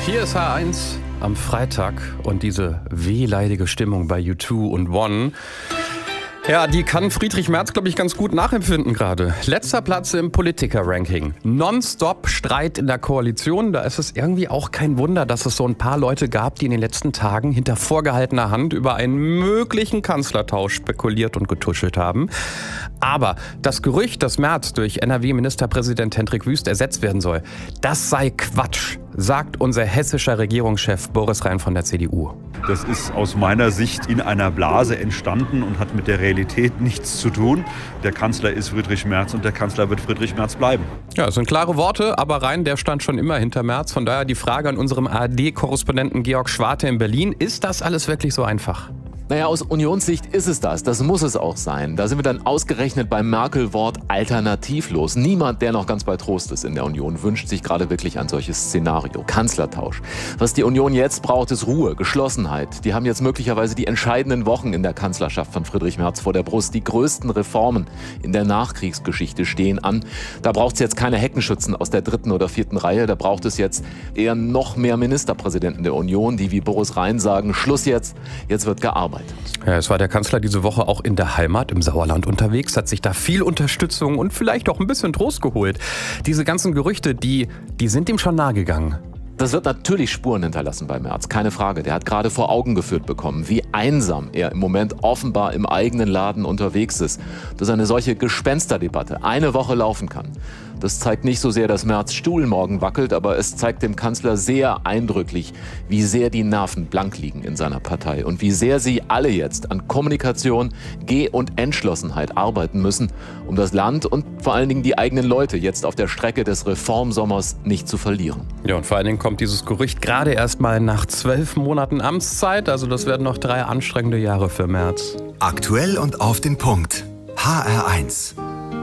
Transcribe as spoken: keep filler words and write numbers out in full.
Hier ist H eins am Freitag und diese wehleidige Stimmung bei U zwei und One. Ja, die kann Friedrich Merz, glaube ich, ganz gut nachempfinden gerade. Letzter Platz im Politiker-Ranking. Nonstop Streit in der Koalition. Da ist es irgendwie auch kein Wunder, dass es so ein paar Leute gab, die in den letzten Tagen hinter vorgehaltener Hand über einen möglichen Kanzlertausch spekuliert und getuschelt haben. Aber das Gerücht, dass Merz durch N R W-Ministerpräsident Hendrik Wüst ersetzt werden soll, das sei Quatsch, sagt unser hessischer Regierungschef Boris Rhein von der C D U. Das ist aus meiner Sicht in einer Blase entstanden und hat mit der Realität nichts zu tun. Der Kanzler ist Friedrich Merz und der Kanzler wird Friedrich Merz bleiben. Ja, das sind klare Worte, aber Rhein, der stand schon immer hinter Merz. Von daher die Frage an unserem A R D-Korrespondenten Georg Schwarte in Berlin. Ist das alles wirklich so einfach? Naja, aus Unionssicht ist es das. Das muss es auch sein. Da sind wir dann ausgerechnet beim Merkel-Wort alternativlos. Niemand, der noch ganz bei Trost ist in der Union, wünscht sich gerade wirklich ein solches Szenario. Kanzlertausch. Was die Union jetzt braucht, ist Ruhe, Geschlossenheit. Die haben jetzt möglicherweise die entscheidenden Wochen in der Kanzlerschaft von Friedrich Merz vor der Brust. Die größten Reformen in der Nachkriegsgeschichte stehen an. Da braucht es jetzt keine Heckenschützen aus der dritten oder vierten Reihe. Da braucht es jetzt eher noch mehr Ministerpräsidenten der Union, die wie Boris Rhein sagen, Schluss jetzt, jetzt wird gearbeitet. Ja, es war der Kanzler diese Woche auch in der Heimat, im Sauerland unterwegs, hat sich da viel Unterstützung und vielleicht auch ein bisschen Trost geholt. Diese ganzen Gerüchte, die, die sind ihm schon nahegegangen. Das wird natürlich Spuren hinterlassen bei Merz, keine Frage. Der hat gerade vor Augen geführt bekommen, wie einsam er im Moment offenbar im eigenen Laden unterwegs ist, dass eine solche Gespensterdebatte eine Woche laufen kann. Das zeigt nicht so sehr, dass Merz Stuhl morgen wackelt, aber es zeigt dem Kanzler sehr eindrücklich, wie sehr die Nerven blank liegen in seiner Partei und wie sehr sie alle jetzt an Kommunikation, Geh- und Entschlossenheit arbeiten müssen, um das Land und vor allen Dingen die eigenen Leute jetzt auf der Strecke des Reformsommers nicht zu verlieren. Ja, und vor allen Dingen kommt dieses Gerücht gerade erst mal nach zwölf Monaten Amtszeit. Also das werden noch drei anstrengende Jahre für Merz. Aktuell und auf den Punkt. H R eins.